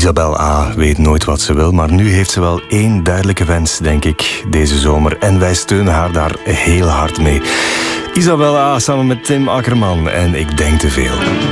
Isabel A. weet nooit wat ze wil, maar nu heeft ze wel één duidelijke wens, denk ik, deze zomer. En wij steunen haar daar heel hard mee. Isabel A. samen met Tim Akkerman en Ik Denk Te Veel.